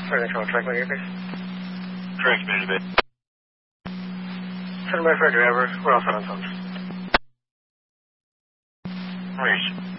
Further control, track my earpiece. Transmitted it. Send my freight driver. We're all set on phone. Reach.